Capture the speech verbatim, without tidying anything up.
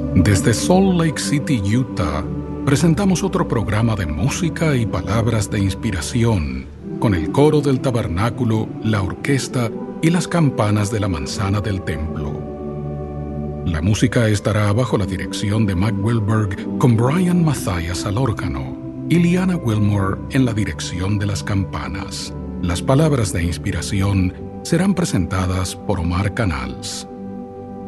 Desde Salt Lake City, Utah, presentamos otro programa de música y palabras de inspiración, con el coro del tabernáculo, la orquesta y las campanas de la manzana del templo. La música estará bajo la dirección de Mac Wilberg, con Brian Mathias al órgano y Liana Wilmore en la dirección de las campanas. Las palabras de inspiración serán presentadas por Omar Canals.